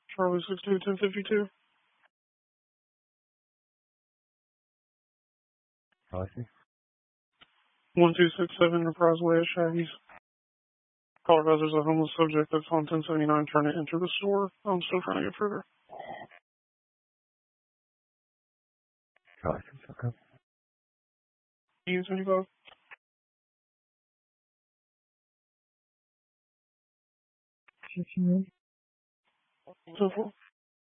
Charlie 62-1052. Policy. 1267 Enterprise Way at Shaggy's. Caller advisor is a homeless subject that's on 1079 trying to enter the store. I'm still trying to get further. Policy. Okay. 75. 10-4.